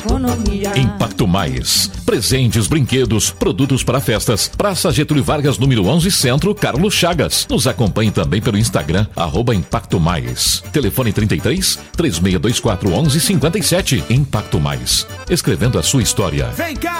economia. Impacto Mais. Presentes, brinquedos, produtos para festas. Praça Getúlio Vargas, número 11, Centro, Carlos Chagas. Nos acompanhe também pelo Instagram, @Impacto Mais. Telefone 33 3624 1157. Impacto Mais. Escrevendo a sua história. Vem cá!